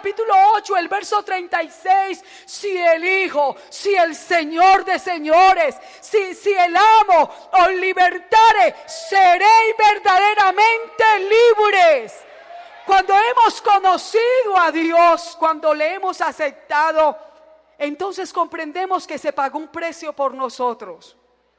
capítulo 8, el verso 36, si el Hijo, si el Señor de señores, si el amo os libertare, seréis verdaderamente libres. Cuando hemos conocido a Dios, cuando le hemos aceptado, entonces comprendemos que se pagó un precio por nosotros.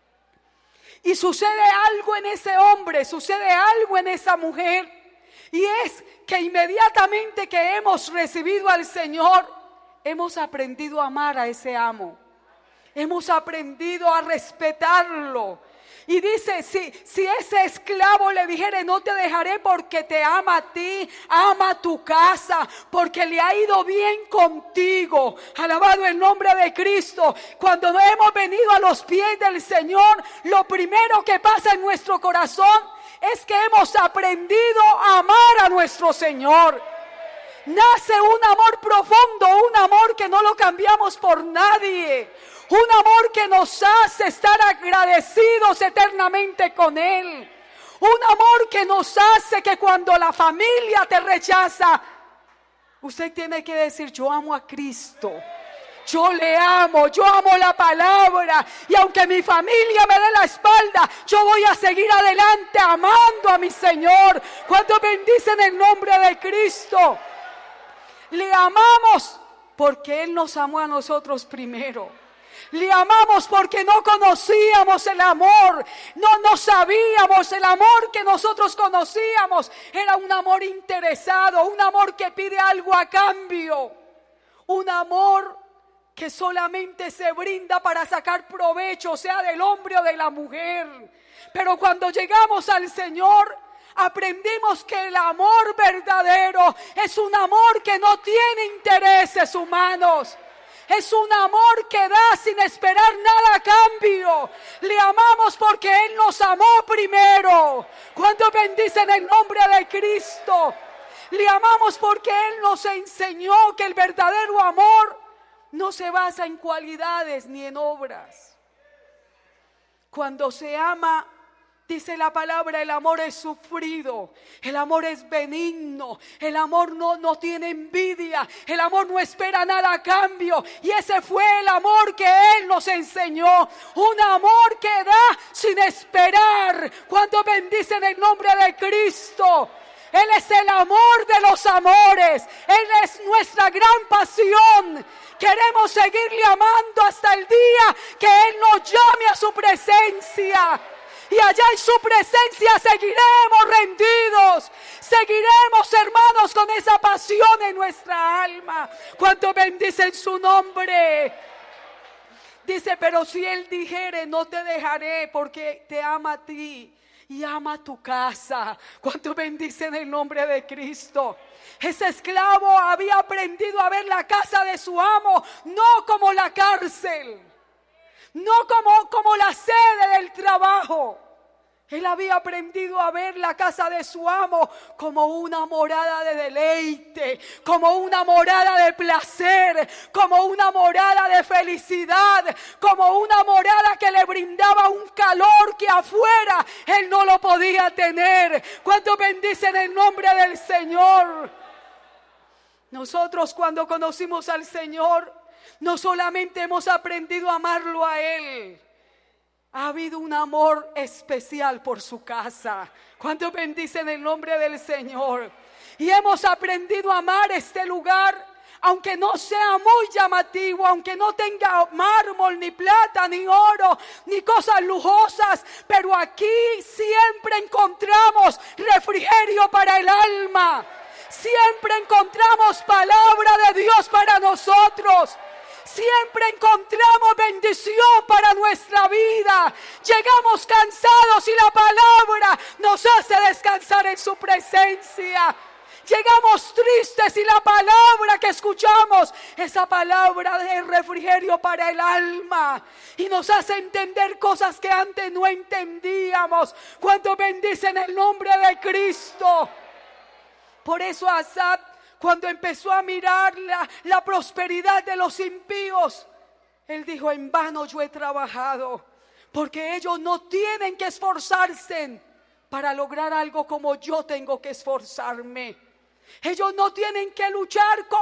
Y sucede algo en ese hombre, sucede algo en esa mujer. Y es que inmediatamente que hemos recibido al Señor, hemos aprendido a amar a ese amo. Hemos aprendido a respetarlo. Y dice, si ese esclavo le dijere, no te dejaré porque te ama a ti, ama a tu casa, porque le ha ido bien contigo. Alabado el nombre de Cristo. Cuando hemos venido a los pies del Señor, lo primero que pasa en nuestro corazón es que hemos aprendido a amar a nuestro Señor. Nace un amor profundo, un amor que no lo cambiamos por nadie. Un amor que nos hace estar agradecidos eternamente con Él. Un amor que nos hace que cuando la familia te rechaza, usted tiene que decir, yo amo a Cristo. Yo le amo, yo amo la palabra. Y aunque mi familia me dé la espalda, yo voy a seguir adelante amando a mi Señor. ¿Cuántos bendicen el nombre de Cristo? Le amamos porque Él nos amó a nosotros primero. Le amamos porque no conocíamos el amor, no sabíamos el amor que nosotros conocíamos. Era un amor interesado, un amor que pide algo a cambio, un amor que solamente se brinda para sacar provecho, sea del hombre o de la mujer. Pero cuando llegamos al Señor, aprendimos que el amor verdadero es un amor que no tiene intereses humanos. Es un amor que da sin esperar nada a cambio. Le amamos porque Él nos amó primero. ¿Cuántos bendicen el nombre de Cristo? Le amamos porque Él nos enseñó que el verdadero amor no se basa en cualidades ni en obras. Cuando se ama, dice la palabra, el amor es sufrido, el amor es benigno, el amor no tiene envidia, el amor no espera nada a cambio. Y ese fue el amor que Él nos enseñó, un amor que da sin esperar. ¿Cuántos bendicen el nombre de Cristo? Él es el amor de los amores, Él es nuestra gran pasión. Queremos seguirle amando hasta el día que Él nos llame a su presencia. Y allá en su presencia seguiremos rendidos. Seguiremos, hermanos, con esa pasión en nuestra alma. ¿Cuánto bendicen su nombre? Dice, pero si Él dijere, no te dejaré porque te ama a ti y ama tu casa. ¿Cuánto bendicen el nombre de Cristo? Ese esclavo había aprendido a ver la casa de su amo no como la cárcel, no como la sede del trabajo. Él había aprendido a ver la casa de su amo como una morada de deleite, como una morada de placer, como una morada de felicidad, como una morada que le brindaba un calor que afuera Él no lo podía tener. ¿Cuántos bendicen el nombre del Señor? Nosotros cuando conocimos al Señor, no solamente hemos aprendido a amarlo a Él, ha habido un amor especial por su casa. ¿Cuántos bendicen el nombre del Señor? Y hemos aprendido a amar este lugar, aunque no sea muy llamativo, aunque no tenga mármol, ni plata, ni oro, ni cosas lujosas, pero aquí siempre encontramos refrigerio para el alma. Siempre encontramos palabra de Dios para nosotros. Siempre encontramos bendición para nuestra vida. Llegamos cansados y la palabra nos hace descansar en su presencia. Llegamos tristes y la palabra que escuchamos, esa palabra de refrigerio para el alma, y nos hace entender cosas que antes no entendíamos. Cuando bendicen el nombre de Cristo. Por eso Asaf, cuando empezó a mirar la prosperidad de los impíos, él dijo, en vano yo he trabajado, porque ellos no tienen que esforzarse para lograr algo como yo tengo que esforzarme. Ellos no tienen que luchar